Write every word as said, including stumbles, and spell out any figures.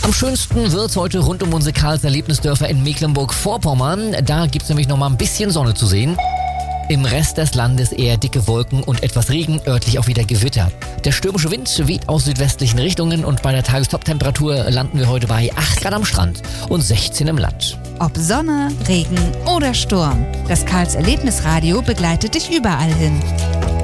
Am schönsten wird's heute rund um unsere Karls-Erlebnisdörfer in Mecklenburg-Vorpommern. Da gibt's nämlich noch mal ein bisschen Sonne zu sehen. Im Rest des Landes eher dicke Wolken und etwas Regen, örtlich auch wieder Gewitter. Der stürmische Wind weht aus südwestlichen Richtungen und bei der Tagestop-Temperatur landen wir heute bei acht Grad am Strand und sechzehn im Land. Ob Sonne, Regen oder Sturm, das Karls-Erlebnisradio begleitet dich überall hin.